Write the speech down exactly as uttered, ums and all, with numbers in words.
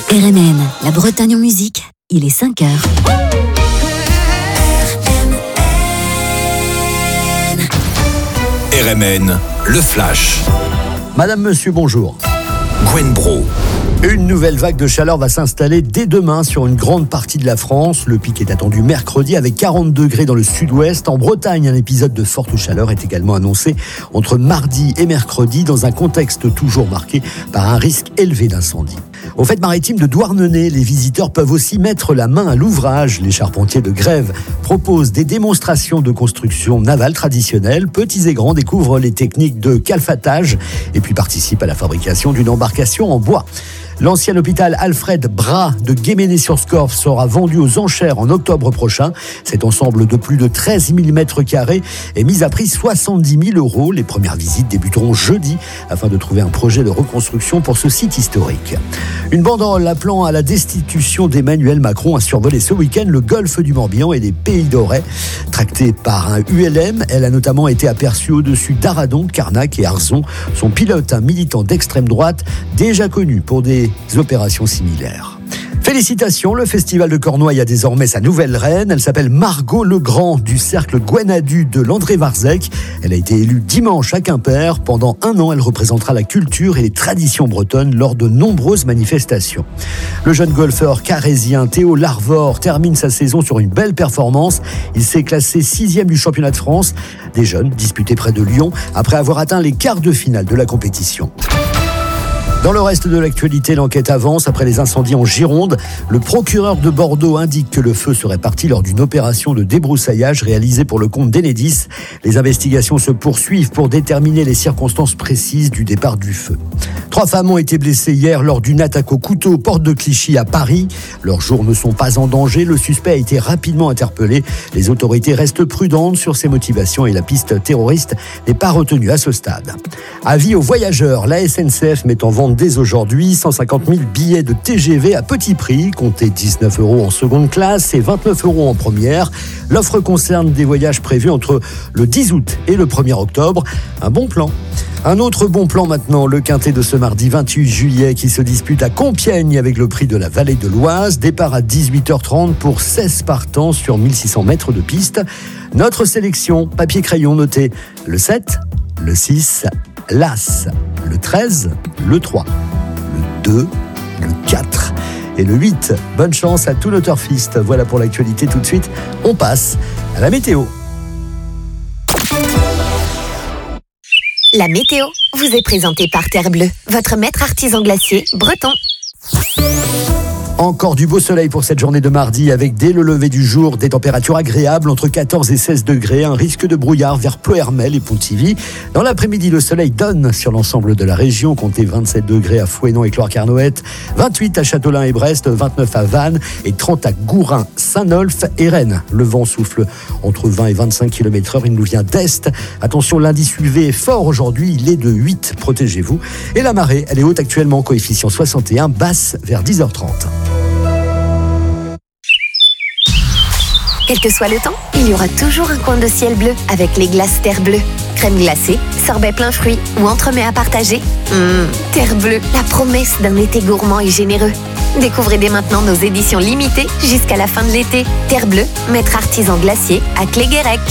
R M N, la Bretagne en musique, il est cinq heures. R M N, le flash. Madame, monsieur, bonjour. Gwen Bro. Une nouvelle vague de chaleur va s'installer dès demain sur une grande partie de la France. Le pic est attendu mercredi avec quarante degrés dans le sud-ouest. En Bretagne, un épisode de forte chaleur est également annoncé entre mardi et mercredi dans un contexte toujours marqué par un risque élevé d'incendie. Au fait maritime de Douarnenez, les visiteurs peuvent aussi mettre la main à l'ouvrage. Les charpentiers de Grève proposent des démonstrations de construction navale traditionnelle. Petits et grands découvrent les techniques de calfatage et puis participent à la fabrication d'une embarcation en bois. L'ancien hôpital Alfred Bras de Guéméné-sur-Scorff sera vendu aux enchères en octobre prochain. Cet ensemble de plus de treize mille mètres carrés est mis à prix soixante-dix mille euros. Les premières visites débuteront jeudi afin de trouver un projet de reconstruction pour ce site historique. Une banderole appelant à la destitution d'Emmanuel Macron a survolé ce week-end le golfe du Morbihan et les Pays d'Auray. Tractée par un U L M, elle a notamment été aperçue au-dessus d'Aradon, Carnac et Arzon. Son pilote, un militant d'extrême droite, déjà connu pour des opérations similaires. Félicitations, le festival de Cornouailles a désormais sa nouvelle reine. Elle s'appelle Margot Legrand du cercle Gwenadu de Landré Varzec. Elle a été élue dimanche à Quimper. Pendant un an, elle représentera la culture et les traditions bretonnes lors de nombreuses manifestations. Le jeune golfeur carrésien Théo Larvor termine sa saison sur une belle performance. Il s'est classé sixième du championnat de France des jeunes disputé près de Lyon après avoir atteint les quarts de finale de la compétition. Dans le reste de l'actualité, l'enquête avance après les incendies en Gironde. Le procureur de Bordeaux indique que le feu serait parti lors d'une opération de débroussaillage réalisée pour le compte d'Enedis. Les investigations se poursuivent pour déterminer les circonstances précises du départ du feu. Trois femmes ont été blessées hier lors d'une attaque au couteau porte de Clichy à Paris. Leurs jours ne sont pas en danger. Le suspect a été rapidement interpellé. Les autorités restent prudentes sur ses motivations et la piste terroriste n'est pas retenue à ce stade. Avis aux voyageurs, la S N C F met en vente dès aujourd'hui cent cinquante mille billets de T G V à petit prix, comptez dix-neuf euros en seconde classe et vingt-neuf euros en première. L'offre concerne des voyages prévus entre le dix août et le premier octobre. Un bon plan. Un autre bon plan maintenant, le quintet de ce mardi vingt-huit juillet qui se dispute à Compiègne avec le prix de la vallée de l'Oise. Départ à dix-huit heures trente pour seize partants sur mille six cents mètres de piste. Notre sélection, papier-crayon noté le sept, le six, l'As, le treize, le trois, le deux, le quatre et le huit. Bonne chance à tous nos turfistes. Voilà pour l'actualité. Tout de suite, on passe à la météo. La météo vous est présentée par Terre Bleue, votre maître artisan glacier breton. Encore du beau soleil pour cette journée de mardi avec dès le lever du jour des températures agréables entre quatorze et seize degrés, un risque de brouillard vers Ploërmel et Pontivy. Dans l'après-midi, le soleil donne sur l'ensemble de la région, comptez vingt-sept degrés à Fouesnant et Cloire-Carnoët, vingt-huit à Châteaulin et Brest, vingt-neuf à Vannes et trente à Gourin, Saint-Nolff et Rennes. Le vent souffle entre vingt et vingt-cinq kilomètres heure, il nous vient d'est. Attention, l'indice U V est fort aujourd'hui, il est de huit, protégez-vous. Et la marée, elle est haute actuellement, coefficient soixante et un, basse vers dix heures trente. Quel que soit le temps, il y aura toujours un coin de ciel bleu avec les glaces Terre Bleue. Crème glacée, sorbet plein fruits ou entremets à partager. Mmh, Terre Bleue, la promesse d'un été gourmand et généreux. Découvrez dès maintenant nos éditions limitées jusqu'à la fin de l'été. Terre Bleue, maître artisan glacier à Cléguérec.